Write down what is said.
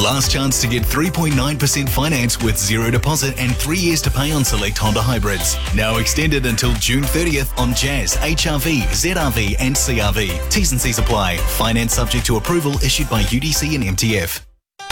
Last chance to get 3.9% finance with zero deposit and 3 years to pay on select Honda hybrids. Now extended until June 30th on Jazz, HRV, ZRV and CRV. T's and C's apply. Finance subject to approval issued by UDC and MTF.